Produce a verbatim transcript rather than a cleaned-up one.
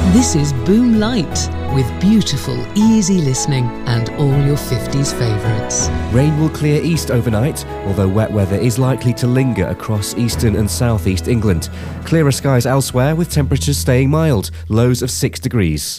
This is Boom Light, with beautiful, easy listening and all your fifties favourites. Rain will clear east overnight, although wet weather is likely to linger across eastern and southeast England. Clearer skies elsewhere with temperatures staying mild, lows of six degrees.